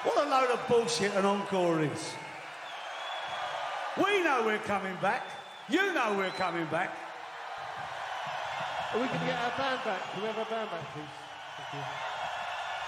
What a load of bullshit an encore is. We know we're coming back. You know we're coming back. Are we going to get our band back? Can we have our band back, please? Thank you.